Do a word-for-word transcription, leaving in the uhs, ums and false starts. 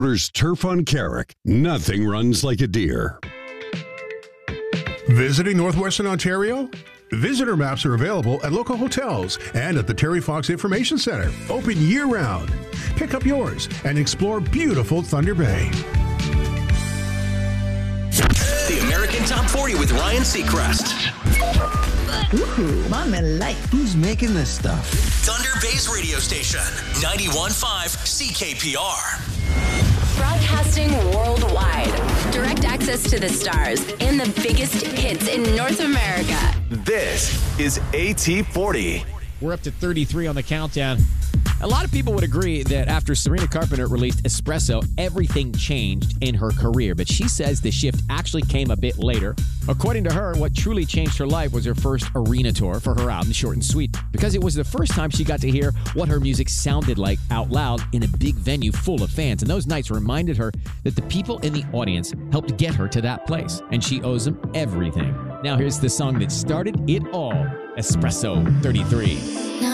There's turf on Carrick. Nothing runs like a deer. Visiting Northwestern Ontario? Visitor maps are available at local hotels and at the Terry Fox Information Center, open year-round. Pick up yours and explore beautiful Thunder Bay. The American Top forty with Ryan Seacrest. Ooh, Mom and Life. Who's making this stuff? Thunder Bay's radio station, ninety-one point five C K P R. Broadcasting worldwide. Direct access to the stars and the biggest hits in North America. This is A T forty. We're up to thirty-three on the countdown. A lot of people would agree that after Serena Carpenter released Espresso, everything changed in her career. But she says the shift actually came a bit later. According to her, what truly changed her life was her first arena tour for her album, Short and Sweet, because it was the first time she got to hear what her music sounded like out loud in a big venue full of fans. And those nights reminded her that the people in the audience helped get her to that place, and she owes them everything. Now here's the song that started it all, Espresso thirty-three.